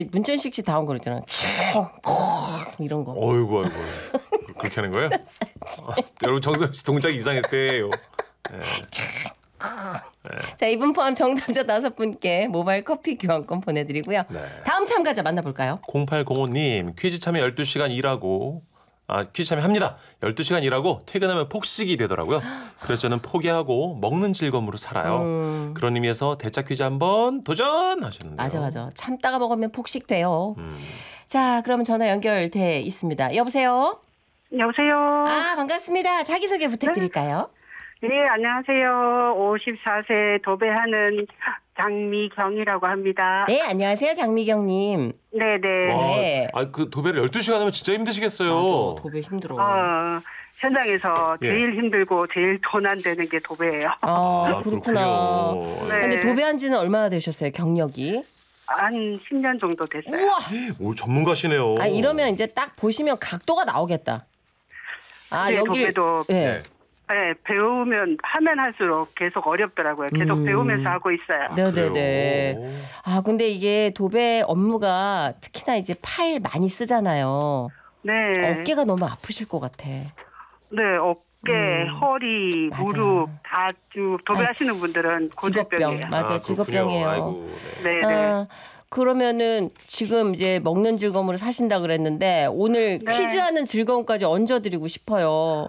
문천식 씨 다운 거 있잖아요. 이런 거. 어이구. 그렇게 하는 거예요? 여러분 정선 씨 동작이 이상했을 때예요. 네. 자, 이분 포함 정답자 5분께 모바일 커피 교환권 보내드리고요. 네. 다음 참가자 만나볼까요? 0805님 퀴즈 참여 12시간 일하고 퀴즈 참여합니다. 12시간 일하고 퇴근하면 폭식이 되더라고요. 그래서 저는 포기하고 먹는 즐거움으로 살아요. 그런 의미에서 대짜 퀴즈 한번 도전하셨는데요. 맞아. 참다가 먹으면 폭식돼요. 자, 그러면 전화 연결돼 있습니다. 여보세요? 여보세요. 반갑습니다. 자기소개 부탁드릴까요? 네, 안녕하세요. 54세 도배하는 장미경이라고 합니다. 네, 안녕하세요. 장미경님. 네네. 그 도배를 12시간 하면 진짜 힘드시겠어요. 맞아, 도배 힘들어. 현장에서 제일 힘들고 제일 돈 안 되는 게 도배예요. 그렇구나. 네. 근데 도배한 지는 얼마나 되셨어요, 경력이? 한 10년 정도 됐어요. 우와! 오, 전문가시네요. 이러면 이제 딱 보시면 각도가 나오겠다. 네, 도배도 네. 네, 배우면 하면 할수록 계속 어렵더라고요. 계속 배우면서 하고 있어요. 네네네. 근데 이게 도배 업무가 특히나 이제 팔 많이 쓰잖아요. 네. 어깨가 너무 아프실 것 같아. 네, 어깨, 허리, 맞아. 무릎 다 도배하시는 분들은 고질병이에요. 맞아요. 직업병이에요. 아이고, 네. 네. 그러면은 지금 이제 먹는 즐거움으로 사신다 그랬는데 오늘 퀴즈하는 즐거움까지 얹어드리고 싶어요.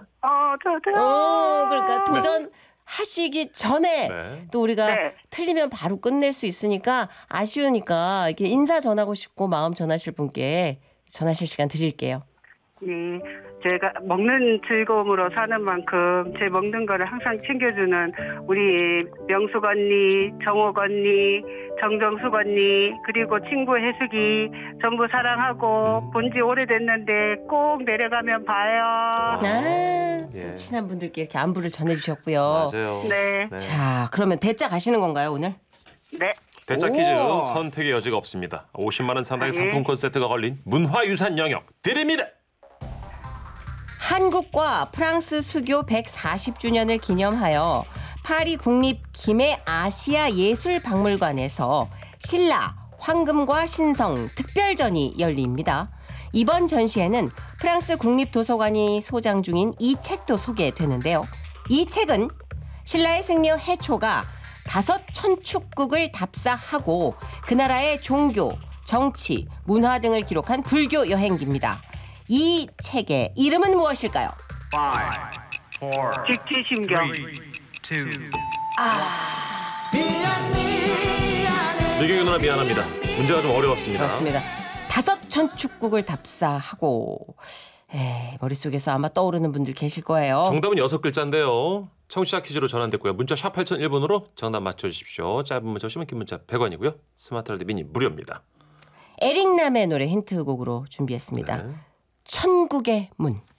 저도요. 그러니까 도전하시기 전에 또 우리가 틀리면 바로 끝낼 수 있으니까 아쉬우니까 이렇게 인사 전하고 싶고 마음 전하실 분께 전하실 시간 드릴게요. 네, 제가 먹는 즐거움으로 사는 만큼 제 먹는 거를 항상 챙겨주는 우리 명숙 언니, 정옥 언니, 정정숙 언니, 그리고 친구 혜숙이 전부 사랑하고 본지 오래됐는데 꼭 내려가면 봐요. 또 친한 분들께 이렇게 안부를 전해주셨고요. 맞아요. 네. 자, 그러면 대짜 가시는 건가요, 오늘? 네. 대짜 퀴즈 선택의 여지가 없습니다. 50만 원 상당의 상품권 세트가 걸린 문화유산 영역 드립니다. 한국과 프랑스 수교 140주년을 기념하여 파리 국립 김해 아시아 예술박물관에서 신라, 황금과 신성 특별전이 열립니다. 이번 전시회는 프랑스 국립도서관이 소장 중인 이 책도 소개되는데요. 이 책은 신라의 승려 해초가 5천축국을 답사하고 그 나라의 종교, 정치, 문화 등을 기록한 불교 여행기입니다. 이 책의 이름은 무엇일까요? 직지심경. 미경이 누나 미안합니다. 문제가 좀 어려웠습니다. 그렇습니다. 5천축국을 답사하고 머릿속에서 아마 떠오르는 분들 계실 거예요. 정답은 6글자인데요. 청취자 퀴즈로 전환됐고요. 문자 샵 8001번으로 정답 맞춰주십시오. 짧은 문자 50원, 긴 문자 100원이고요. 스마트 라디오 미니 무료입니다. 에릭남의 노래 힌트곡으로 준비했습니다. 천국의 문.